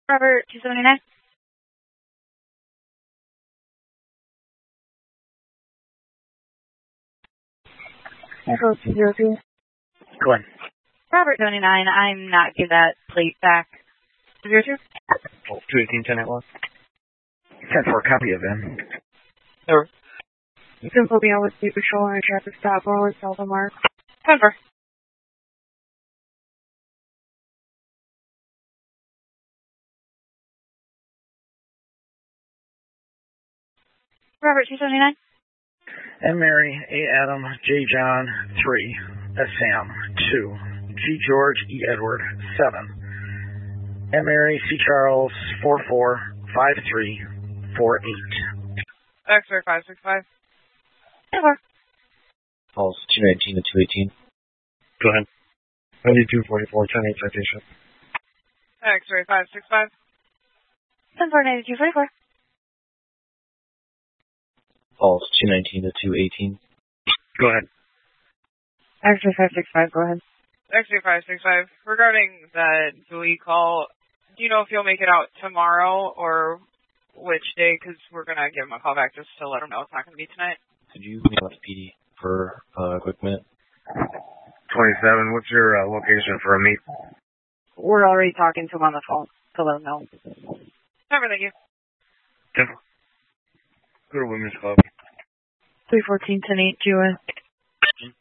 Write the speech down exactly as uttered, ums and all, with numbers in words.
Robert, two seventy-nine. Echo two zero two. Go ahead. Robert, seventy-nine. I'm not give that plate back. zero two. Oh, two eighteen, ten eight lost. ten four, copy of him. Over. Simple Beyond with Speed Patrol and a traffic stop. Roll with Delta Mark. ten four. Robert, two seventy-nine. M. Mary, A. Adam, J. John, three. S. Sam, two. G. George, E. Edward, seven. M. Mary, C. Charles, four four, five three, four eight. X-ray five six five. ten four. Calls two nineteen to two eighteen. Go ahead. ninety-two forty-four, ten eight citation. X-ray five six five. ten four, ninety-two forty-four. Calls two nineteen to two eighteen. Go ahead. X-ray five six five, go ahead. X-ray five six five. Regarding that buoy call, do you know if you'll make it out tomorrow or which day? Because we're going to give him a call back just to let him know it's not going to be tonight. Could you meet up with P D for uh, a quick minute? twenty-seven, what's your uh, location for a meet? We're already talking to him on the phone to let him know. Never, thank you. Go to Women's Club. three fourteen, ten eight, G O S.